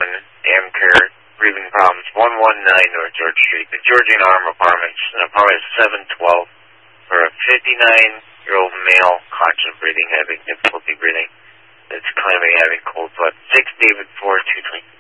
Amcare, breathing problems, 119 North George Street, the Georgian Arm Apartments, an apartment 712 for a 59-year-old male, conscious breathing, having difficulty breathing. It's claiming having cold sweat. 6 David 4 220.